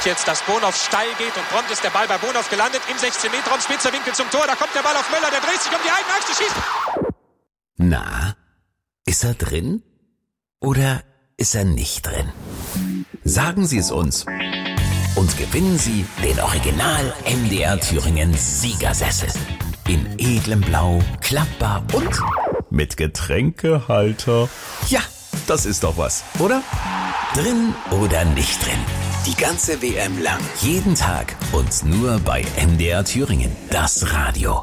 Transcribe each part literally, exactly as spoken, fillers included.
jetzt, dass Bonhoff steil geht und prompt ist der Ball bei Bonhoff gelandet im sechzehn Meter Raum, spitzer Winkel zum Tor, da kommt der Ball auf Möller, der dreht sich um die eigene Achse, schießt. Na, ist er drin oder ist er nicht drin? Sagen Sie es uns und gewinnen Sie den Original M D R Thüringen Siegersessel. In edlem Blau, klappbar und mit Getränkehalter. Ja, das ist doch was, oder? Drin oder nicht drin? Die ganze W M lang, jeden Tag und nur bei M D R Thüringen, das Radio.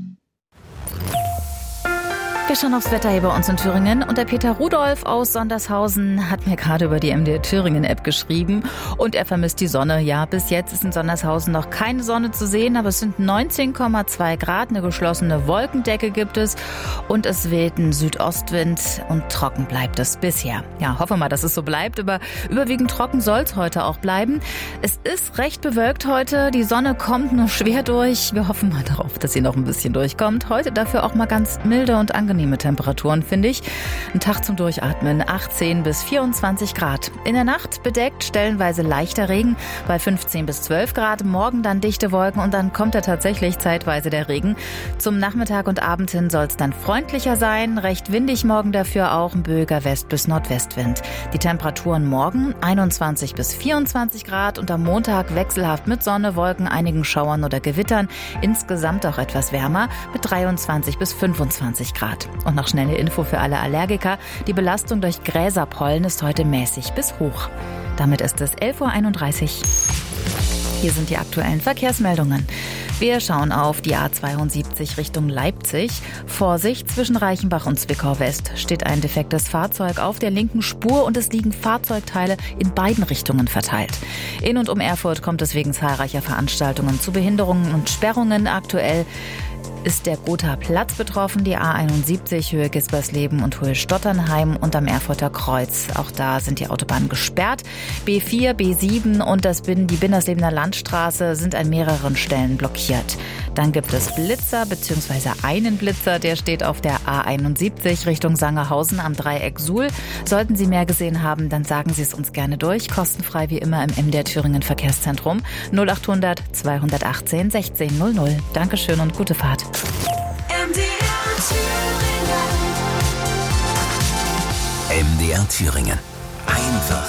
Wir schauen aufs Wetter hier bei uns in Thüringen und der Peter Rudolf aus Sondershausen hat mir gerade über die M D R Thüringen App geschrieben und er vermisst die Sonne. Ja, bis jetzt ist in Sondershausen noch keine Sonne zu sehen, aber es sind neunzehn Komma zwei Grad, eine geschlossene Wolkendecke gibt es und es weht ein Südostwind und trocken bleibt es bisher. Ja, hoffen wir mal, dass es so bleibt, aber überwiegend trocken soll es heute auch bleiben. Es ist recht bewölkt heute, die Sonne kommt nur schwer durch. Wir hoffen mal darauf, dass sie noch ein bisschen durchkommt. Heute dafür auch mal ganz milde und angenehm. Temperaturen, finde ich. Ein Tag zum Durchatmen, achtzehn bis vierundzwanzig Grad. In der Nacht bedeckt, stellenweise leichter Regen bei fünfzehn bis zwölf Grad. Morgen dann dichte Wolken und dann kommt er tatsächlich zeitweise der Regen. Zum Nachmittag und Abend hin soll es dann freundlicher sein. Recht windig morgen dafür auch, ein böiger West- bis Nordwestwind. Die Temperaturen morgen einundzwanzig bis vierundzwanzig Grad und am Montag wechselhaft mit Sonne, Wolken, einigen Schauern oder Gewittern. Insgesamt auch etwas wärmer mit dreiundzwanzig bis fünfundzwanzig Grad. Und noch schnelle Info für alle Allergiker. Die Belastung durch Gräserpollen ist heute mäßig bis hoch. Damit ist es elf Uhr einunddreißig. Hier sind die aktuellen Verkehrsmeldungen. Wir schauen auf die A zweiundsiebzig Richtung Leipzig. Vorsicht, zwischen Reichenbach und Zwickau West steht ein defektes Fahrzeug auf der linken Spur und es liegen Fahrzeugteile in beiden Richtungen verteilt. In und um Erfurt kommt es wegen zahlreicher Veranstaltungen zu Behinderungen und Sperrungen. Aktuell ist der Gotha Platz betroffen, die A einundsiebzig Höhe Gispersleben und Höhe Stotternheim und am Erfurter Kreuz. Auch da sind die Autobahnen gesperrt. B vier, B sieben und das Bin- die Binderslebener Landstraße sind an mehreren Stellen blockiert. Dann gibt es Blitzer bzw. einen Blitzer, der steht auf der A einundsiebzig Richtung Sangerhausen am Dreieck Suhl. Sollten Sie mehr gesehen haben, dann sagen Sie es uns gerne durch. Kostenfrei wie immer im M D R Thüringen Verkehrszentrum null achthundert zweihundertachtzehn sechzehn null null. Dankeschön und gute Fahrt. M D R Thüringen. M D R Thüringen. Einfach